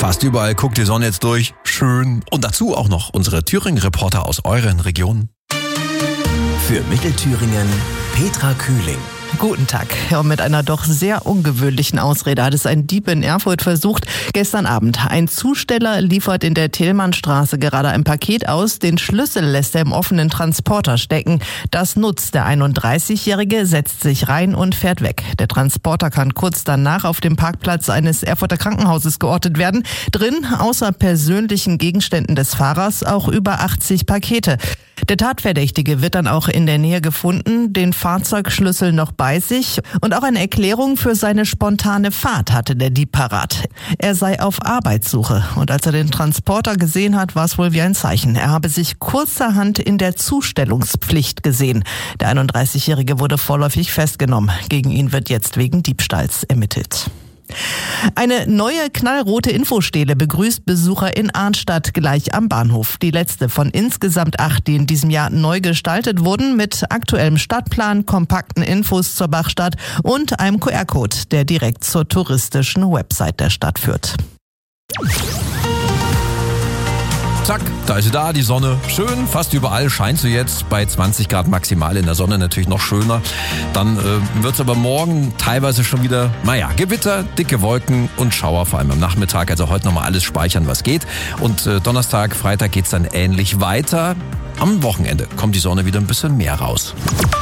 Fast überall guckt die Sonne jetzt durch. Schön. Und dazu auch noch unsere Thüringen-Reporter aus euren Regionen. Für Mittelthüringen Petra Kühling. Guten Tag. Ja, mit einer doch sehr ungewöhnlichen Ausrede hat es ein Dieb in Erfurt versucht. Gestern Abend. Ein Zusteller liefert in der Thälmannstraße gerade ein Paket aus. Den Schlüssel lässt er im offenen Transporter stecken. Das nutzt der 31-Jährige, setzt sich rein und fährt weg. Der Transporter kann kurz danach auf dem Parkplatz eines Erfurter Krankenhauses geortet werden. Drin, außer persönlichen Gegenständen des Fahrers, auch über 80 Pakete. Der Tatverdächtige wird dann auch in der Nähe gefunden, den Fahrzeugschlüssel noch bei sich und auch eine Erklärung für seine spontane Fahrt hatte der Dieb parat. Er sei auf Arbeitssuche und als er den Transporter gesehen hat, war es wohl wie ein Zeichen. Er habe sich kurzerhand in der Zustellungspflicht gesehen. Der 31-Jährige wurde vorläufig festgenommen. Gegen ihn wird jetzt wegen Diebstahls ermittelt. Eine neue knallrote Infostele begrüßt Besucher in Arnstadt gleich am Bahnhof. Die letzte von insgesamt 8, die in diesem Jahr neu gestaltet wurden, mit aktuellem Stadtplan, kompakten Infos zur Bachstadt und einem QR-Code, der direkt zur touristischen Website der Stadt führt. Zack, da ist sie da, die Sonne. Schön, fast überall scheint sie jetzt. Bei 20 Grad maximal, in der Sonne natürlich noch schöner. Dann wird es aber morgen teilweise schon wieder, Gewitter, dicke Wolken und Schauer, vor allem am Nachmittag. Also heute nochmal alles speichern, was geht. Und Donnerstag, Freitag geht's dann ähnlich weiter. Am Wochenende kommt die Sonne wieder ein bisschen mehr raus.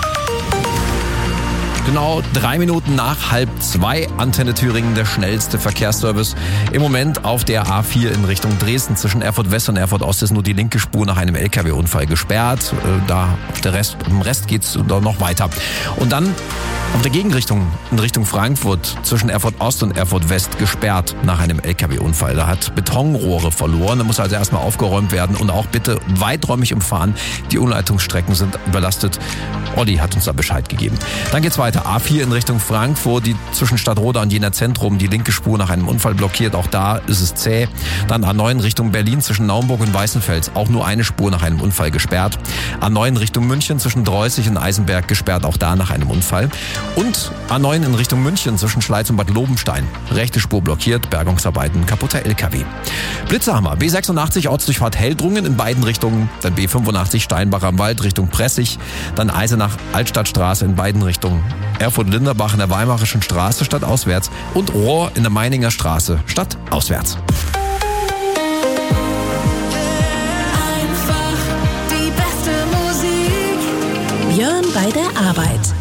Genau 3 Minuten nach 1:30, Antenne Thüringen, der schnellste Verkehrsservice. Im Moment auf der A4 in Richtung Dresden zwischen Erfurt West und Erfurt Ost ist nur die linke Spur nach einem LKW-Unfall gesperrt. Im Rest geht's da noch weiter. Und dann auf der Gegenrichtung in Richtung Frankfurt zwischen Erfurt Ost und Erfurt West gesperrt nach einem LKW-Unfall. Da hat Betonrohre verloren. Da muss also erstmal aufgeräumt werden und auch bitte weiträumig umfahren. Die Umleitungsstrecken sind überlastet. Olli hat uns da Bescheid gegeben. Dann geht's weiter. A4 in Richtung Frankfurt, die zwischen Stadtroda und Jena Zentrum, die linke Spur nach einem Unfall blockiert. Auch da ist es zäh. Dann A9 Richtung Berlin zwischen Naumburg und Weißenfels. Auch nur eine Spur nach einem Unfall gesperrt. A9 Richtung München zwischen Dreußig und Eisenberg gesperrt. Auch da nach einem Unfall. Und A9 in Richtung München zwischen Schleiz und Bad Lobenstein. Rechte Spur blockiert, Bergungsarbeiten, kaputter LKW. Blitzerhammer, B86 Ortsdurchfahrt Heldrungen in beiden Richtungen. Dann B85 Steinbach am Wald Richtung Pressig. Dann Eisenach Altstadtstraße in beiden Richtungen. Erfurt-Linderbach in der Weimarischen Straße stadtauswärts. Und Rohr in der Meininger Straße stadtauswärts. Einfach die beste Musik. Björn bei der Arbeit.